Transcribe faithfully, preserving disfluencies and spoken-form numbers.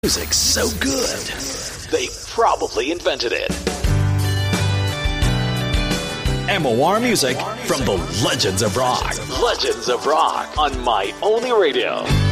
Music's so good, they probably invented it. M O R Music from the Legends of Rock. Legends of Rock on My Only Radio.